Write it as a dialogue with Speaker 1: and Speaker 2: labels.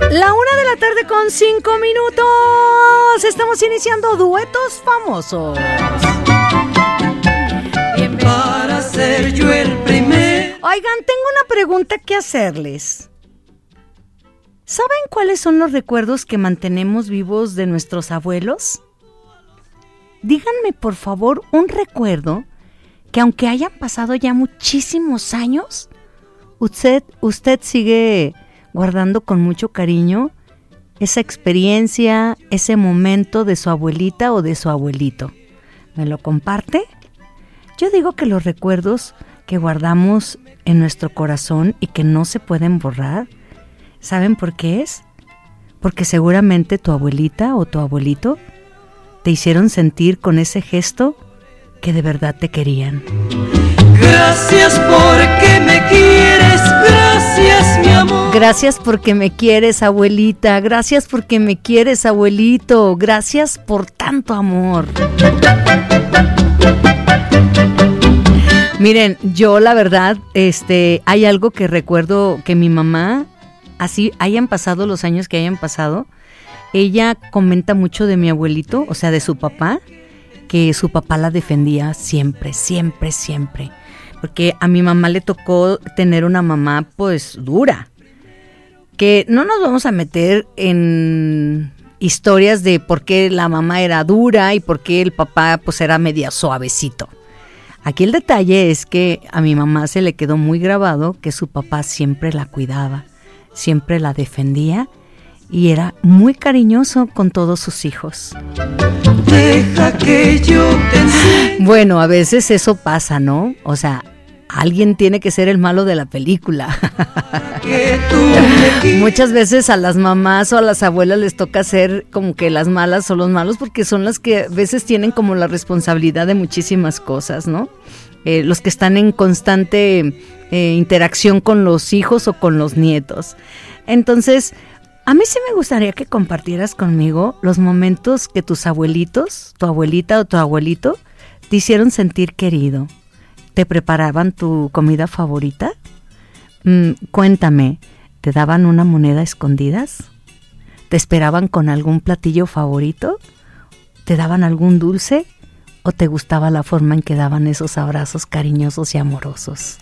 Speaker 1: 1:05 Estamos iniciando Duetos Famosos.
Speaker 2: Para ser yo el primero.
Speaker 1: Oigan, tengo una pregunta que hacerles. ¿Saben cuáles son los recuerdos que mantenemos vivos de nuestros abuelos? Díganme, por favor, un recuerdo que, aunque hayan pasado ya muchísimos años, usted sigue guardando con mucho cariño esa experiencia, ese momento de su abuelita o de su abuelito. ¿Me lo comparte? Yo digo que los recuerdos que guardamos en nuestro corazón y que no se pueden borrar, ¿saben por qué es? Porque seguramente tu abuelita o tu abuelito te hicieron sentir con ese gesto que de verdad te querían.
Speaker 2: Gracias porque me quieres, gracias mi amor.
Speaker 1: Gracias porque me quieres, abuelita, gracias porque me quieres, abuelito, gracias por tanto amor. Miren, yo la verdad, hay algo que recuerdo que mi mamá, así hayan pasado los años que hayan pasado, ella comenta mucho de mi abuelito, o sea, de su papá, que su papá la defendía siempre, siempre, siempre. Porque a mi mamá le tocó tener una mamá, pues, dura. Que no nos vamos a meter en historias de por qué la mamá era dura y por qué el papá, pues, era media suavecito. Aquí el detalle es que a mi mamá se le quedó muy grabado que su papá siempre la cuidaba, siempre la defendía y era muy cariñoso con todos sus hijos.
Speaker 2: Deja que yo te enseñe.
Speaker 1: Bueno, a veces eso pasa, ¿no? O sea, alguien tiene que ser el malo de la película.
Speaker 2: Que tú me quieres.
Speaker 1: Muchas veces a las mamás o a las abuelas les toca ser como que las malas o los malos porque son las que a veces tienen como la responsabilidad de muchísimas cosas, ¿no? Los que están en constante interacción con los hijos o con los nietos. Entonces, a mí sí me gustaría que compartieras conmigo los momentos que tus abuelitos, tu abuelita o tu abuelito, te hicieron sentir querido. ¿Te preparaban tu comida favorita? Cuéntame, ¿te daban una moneda a escondidas? ¿Te esperaban con algún platillo favorito? ¿Te daban algún dulce? ¿O te gustaba la forma en que daban esos abrazos cariñosos y amorosos?